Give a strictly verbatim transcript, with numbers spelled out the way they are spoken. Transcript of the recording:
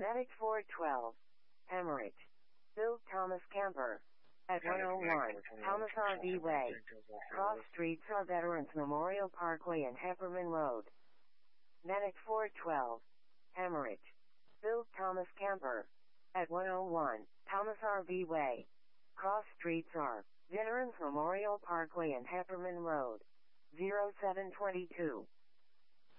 Medic four twelve, Emmerich. Build Thomas Camper. At one oh one, Thomas R B Way. Cross streets are Veterans Memorial Parkway and Hepperman Road. Medic four twelve, Emmerich. Build Thomas Camper. At one oh one, Thomas R B Way. Cross streets are Veterans Memorial Parkway and Hepperman Road. zero seven two two.